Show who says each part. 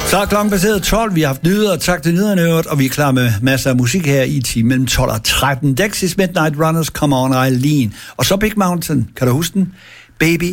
Speaker 1: Så er klokken baseret 12. Vi har haft nyheder, tak til nyderne øvrigt, og vi er klar med masser af musik her i timen mellem 12 og 13. Dexys Midnight Runners, Come On Eileen. Og så Big Mountain, kan du huske den? Baby,